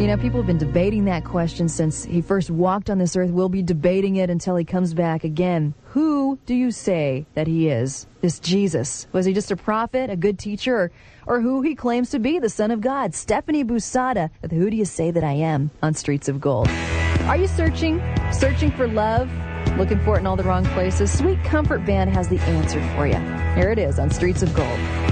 You know, people have been debating that question since he first walked on this earth. We'll be debating it until he comes back again. Who do you say that he is, this Jesus? Was he just a prophet, a good teacher, or who he claims to be, the Son of God? Stephanie Busada with Who Do You Say That I Am on Streets of Gold. Are you searching for love? Looking for it in all the wrong places? Sweet Comfort Band has the answer for you. Here it is on Streets of Gold.